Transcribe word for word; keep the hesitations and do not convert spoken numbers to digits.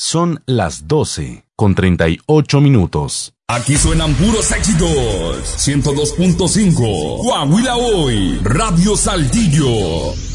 Son las doce con treinta y ocho minutos. Aquí suenan puros éxitos. ciento dos punto cinco. Coahuila Hoy. Radio Saltillo.